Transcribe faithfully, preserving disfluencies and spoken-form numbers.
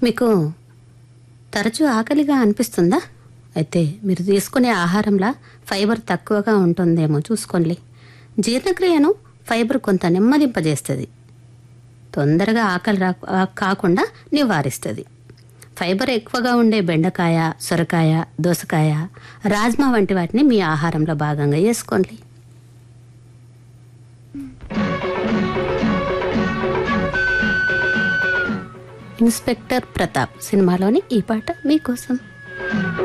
మీకు తరచూ ఆకలిగా అనిపిస్తుందా? అయితే మీరు తీసుకునే ఆహారంలో ఫైబర్ తక్కువగా ఉంటుందేమో చూసుకోండి. జీర్ణక్రియను ఫైబర్ కొంత నెమ్మదింపజేస్తుంది, తొందరగా ఆకలి రా కాకుండా నివారిస్తుంది. ఫైబర్ ఎక్కువగా ఉండే బెండకాయ, సొరకాయ, దోసకాయ, రాజ్మా వంటి వాటిని మీ ఆహారంలో భాగంగా చేసుకోండి. ఇన్స్పెక్టర్ ప్రతాప్ సినిమాలోని ఈ పాట మీకోసం.